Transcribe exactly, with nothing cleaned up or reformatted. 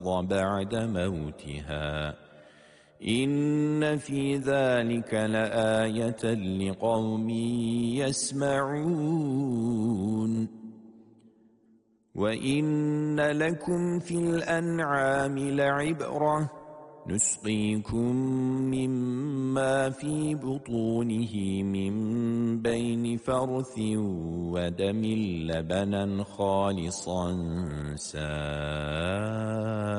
بعد موتها إن في ذلك لآية لقوم يسمعون وإن لكم في الأنعام لعبرة نسقيكم مما في بطونه من بين فرث ودم لبنا خالصا سائغا